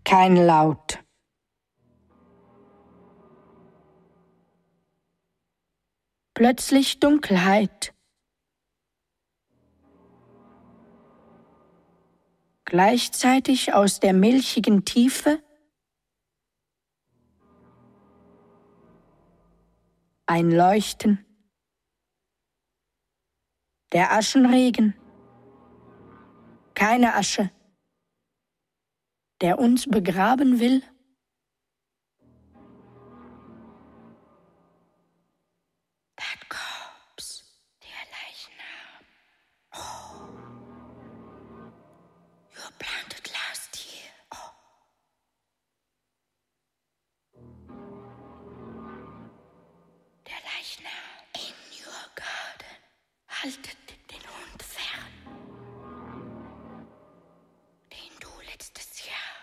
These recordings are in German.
Kein Laut. Plötzlich Dunkelheit. Gleichzeitig aus der milchigen Tiefe ein Leuchten. Der Aschenregen. Keine Asche, der uns begraben will. That corpse, der Leichnam. Oh, you were planted last year. Oh. Der Leichnam in your garden. Haltet den Hund fern, den du letztes Jahr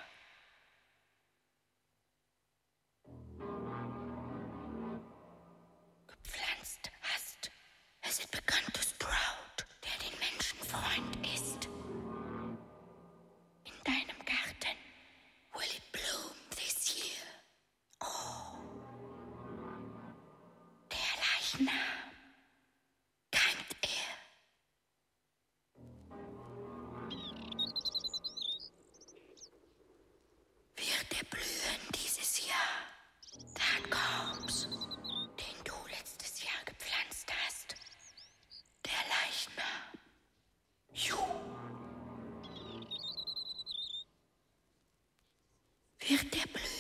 gepflanzt hast. Es ist bekannt to sprout, der den Menschen Freund ist. In deinem Garten will it bloom this year. Oh, der Leichnam, keimt er. Wird er blühen dieses Jahr? That corpse, den du letztes Jahr gepflanzt hast. Der Leichnam. Wird er blühen?